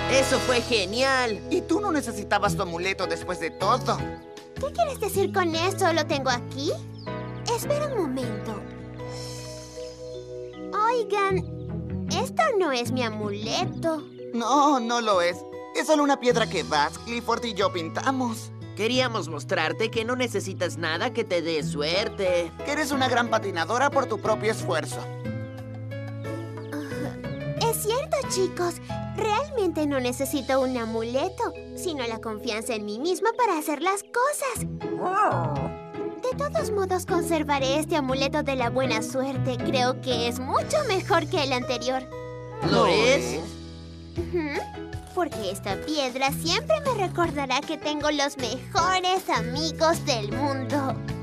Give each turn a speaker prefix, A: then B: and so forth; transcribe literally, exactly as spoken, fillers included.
A: ¡Eso fue genial!
B: Y tú no necesitabas tu amuleto después de todo.
C: ¿Qué quieres decir con eso? ¿Lo tengo aquí? Espera un momento. Oigan, esto no es mi amuleto.
B: No, no lo es. Es solo una piedra que Buzz, Clifford y yo pintamos.
A: Queríamos mostrarte que no necesitas nada que te dé suerte.
B: Que eres una gran patinadora por tu propio esfuerzo.
C: Es cierto, chicos. Realmente no necesito un amuleto, sino la confianza en mí misma para hacer las cosas. De todos modos, conservaré este amuleto de la buena suerte. Creo que es mucho mejor que el anterior.
A: ¿Lo es?
C: Ujú. Porque esta piedra siempre me recordará que tengo los mejores amigos del mundo.